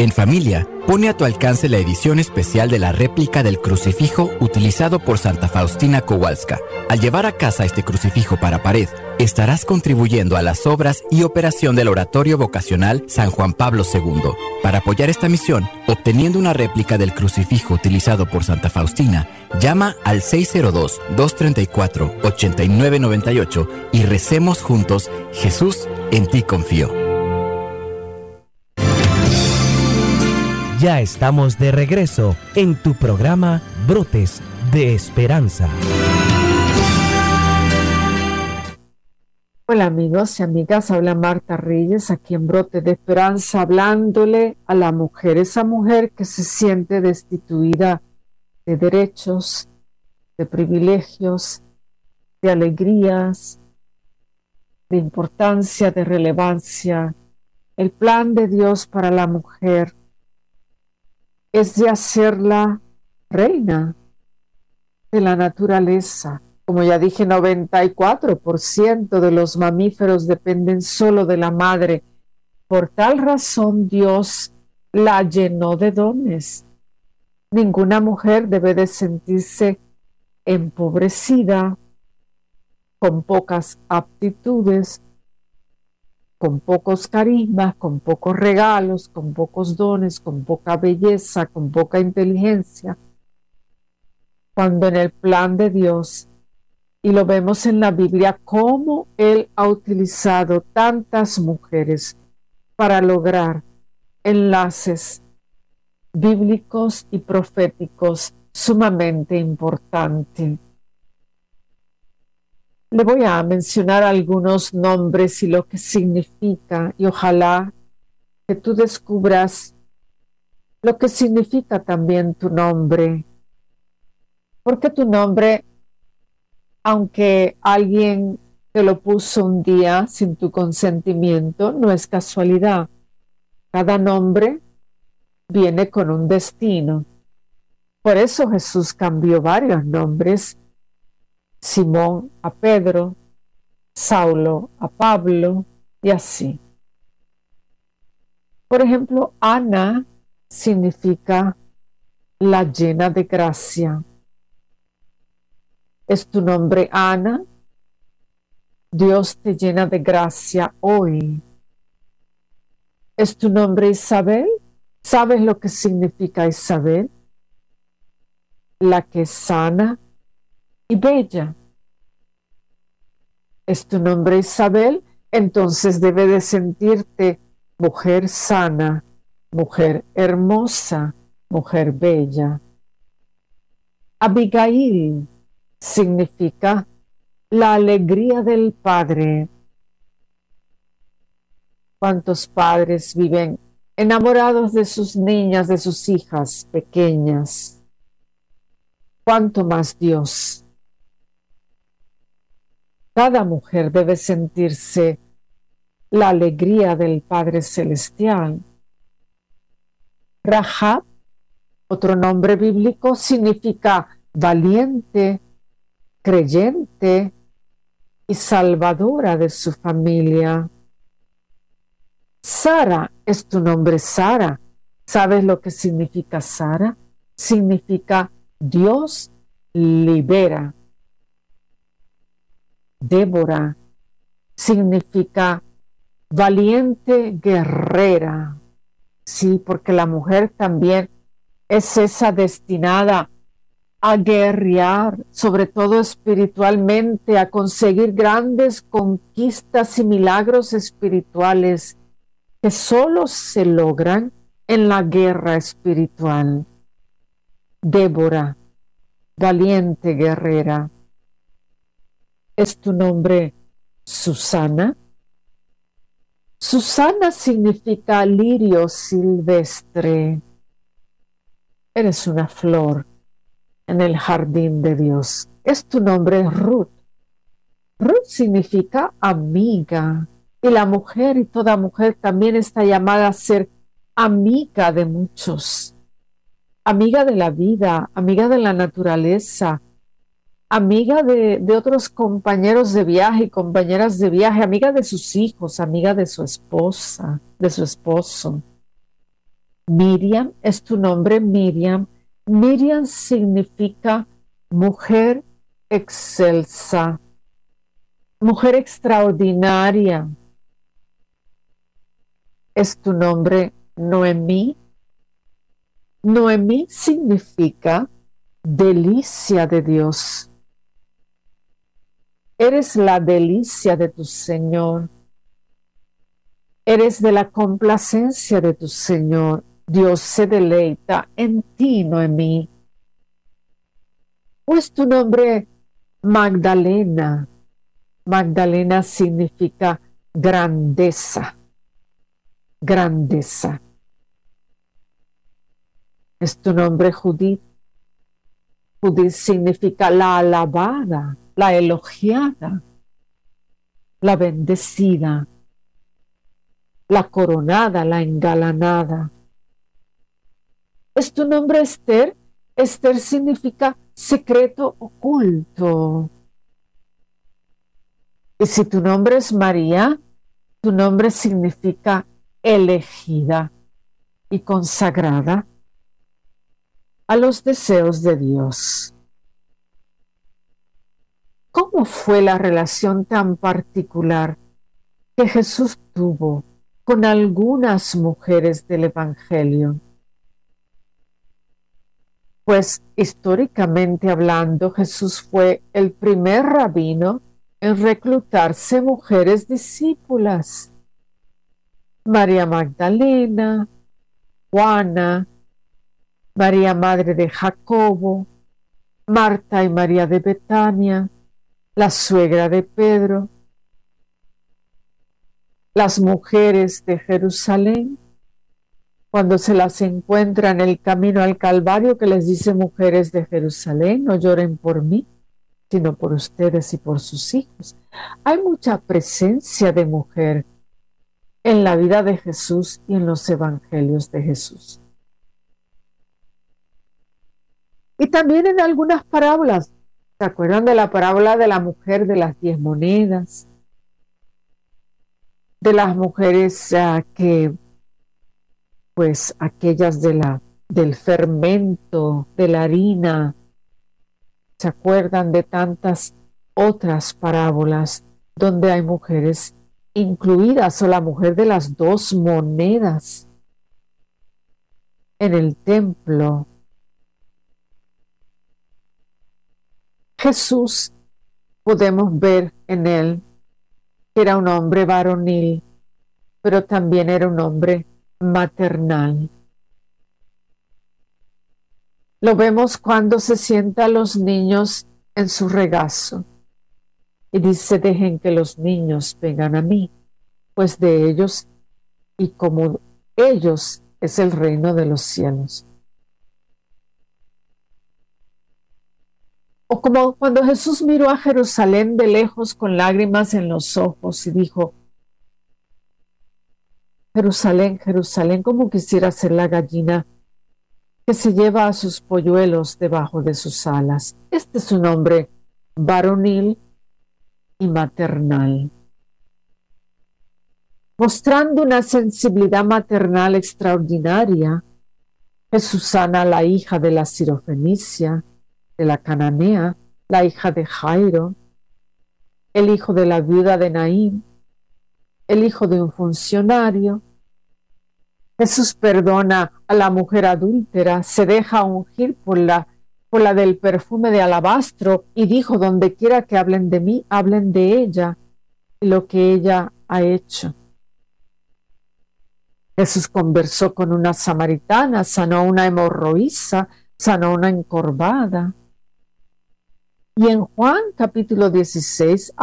En Familia, pone a tu alcance la edición especial de la réplica del crucifijo utilizado por Santa Faustina Kowalska. Al llevar a casa este crucifijo para pared, estarás contribuyendo a las obras y operación del Oratorio Vocacional San Juan Pablo II. Para apoyar esta misión, obteniendo una réplica del crucifijo utilizado por Santa Faustina, llama al 602-234-8998 y recemos juntos: Jesús, en ti confío. Ya estamos de regreso en tu programa Brotes de Esperanza. Hola amigos y amigas, habla Marta Reyes aquí en Brotes de Esperanza, hablándole a la mujer, esa mujer que se siente destituida de derechos, de privilegios, de alegrías, de importancia, de relevancia. El plan de Dios para la mujer es de hacerla reina de la naturaleza. Como ya dije, 94% de los mamíferos dependen solo de la madre. Por tal razón, Dios la llenó de dones. Ninguna mujer debe de sentirse empobrecida, con pocas aptitudes, con pocos carismas, con pocos regalos, con pocos dones, con poca belleza, con poca inteligencia, cuando en el plan de Dios, y lo vemos en la Biblia, cómo Él ha utilizado tantas mujeres para lograr enlaces bíblicos y proféticos sumamente importantes. Le voy a mencionar algunos nombres y lo que significa, y ojalá que tú descubras lo que significa también tu nombre. Porque tu nombre, aunque alguien te lo puso un día sin tu consentimiento, no es casualidad. Cada nombre viene con un destino. Por eso Jesús cambió varios nombres: Simón a Pedro, Saulo a Pablo, y así. Por ejemplo, Ana significa la llena de gracia. ¿Es tu nombre Ana? Dios te llena de gracia hoy. ¿Es tu nombre Isabel? ¿Sabes lo que significa Isabel? La que es sana y bella. ¿Es tu nombre Isabel? Entonces debe de sentirte mujer sana, mujer hermosa, mujer bella. Abigail significa la alegría del Padre. ¿Cuántos padres viven enamorados de sus niñas, de sus hijas pequeñas? ¿Cuánto más Dios? Cada mujer debe sentirse la alegría del Padre Celestial. Rahab, otro nombre bíblico, significa valiente, creyente y salvadora de su familia. Sara, es tu nombre Sara. ¿Sabes lo que significa Sara? Significa Dios libera. Débora significa valiente guerrera. Sí, porque la mujer también es esa destinada a guerrear, sobre todo espiritualmente, a conseguir grandes conquistas y milagros espirituales que solo se logran en la guerra espiritual. Débora, valiente guerrera. ¿Es tu nombre Susana? Susana significa lirio silvestre. Eres una flor en el jardín de Dios. ¿Es tu nombre Ruth? Ruth significa amiga. Y la mujer, y toda mujer, también está llamada a ser amiga de muchos. Amiga de la vida, amiga de la naturaleza, amiga de otros compañeros de viaje y compañeras de viaje, amiga de sus hijos, amiga de su esposa, de su esposo. Miriam, es tu nombre Miriam. Miriam significa mujer excelsa, mujer extraordinaria. Es tu nombre Noemí. Noemí significa delicia de Dios. Eres la delicia de tu Señor. Eres de la complacencia de tu Señor. Dios se deleita en ti, Noemí. ¿O es tu nombre Magdalena? Magdalena significa grandeza, grandeza. ¿Es tu nombre Judith? Judith significa la alabada, la elogiada, la bendecida, la coronada, la engalanada. ¿Es tu nombre Esther? Esther significa secreto oculto. Y si tu nombre es María, tu nombre significa elegida y consagrada a los deseos de Dios. ¿Cómo fue la relación tan particular que Jesús tuvo con algunas mujeres del Evangelio? Pues históricamente hablando, Jesús fue el primer rabino en reclutarse mujeres discípulas. María Magdalena, Juana, María madre de Jacobo, Marta y María de Betania, la suegra de Pedro, las mujeres de Jerusalén, cuando se las encuentra en el camino al Calvario, que les dice: mujeres de Jerusalén, no lloren por mí, sino por ustedes y por sus hijos. Hay mucha presencia de mujer en la vida de Jesús y en los evangelios de Jesús. Y también en algunas parábolas. ¿Se acuerdan de la parábola de la mujer de las 10 monedas? De las mujeres que, pues aquellas del fermento, de la harina. ¿Se acuerdan de tantas otras parábolas donde hay mujeres incluidas, o la mujer de las 2 monedas en el templo? Jesús, podemos ver en él que era un hombre varonil, pero también era un hombre maternal. Lo vemos cuando se sienta a los niños en su regazo y dice: dejen que los niños vengan a mí, pues de ellos y como ellos es el reino de los cielos. O como cuando Jesús miró a Jerusalén de lejos con lágrimas en los ojos y dijo: Jerusalén, Jerusalén, como quisiera ser la gallina que se lleva a sus polluelos debajo de sus alas. Este es un hombre varonil y maternal, mostrando una sensibilidad maternal extraordinaria. Jesús sana a la hija de la sirofenicia, de la cananea, la hija de Jairo, el hijo de la viuda de Naín, el hijo de un funcionario. Jesús perdona a la mujer adúltera, se deja ungir por la del perfume de alabastro y dijo: donde quiera que hablen de mí, hablen de ella y lo que ella ha hecho. Jesús conversó con una samaritana, sanó a una hemorroísa, sanó a una encorvada. Y en Juan capítulo 16